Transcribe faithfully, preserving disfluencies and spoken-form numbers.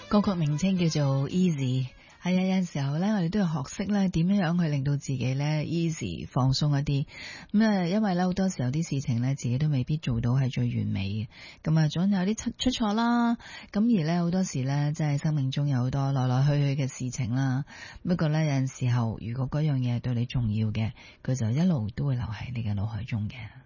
歌曲名稱叫做 Easy。係啊，有陣時候咧，我哋都要學識咧點樣樣去令到自己咧 easy 放鬆一啲。咁啊，因為咧好多時候啲事情咧自己都未必做到係最完美嘅。咁啊，總有啲出出錯啦。咁而咧好多時咧，即係生命中有好多來來去去嘅事情啦。不過咧有陣時候，如果嗰樣嘢係對你重要嘅，佢就一路都會留喺你嘅腦海中嘅。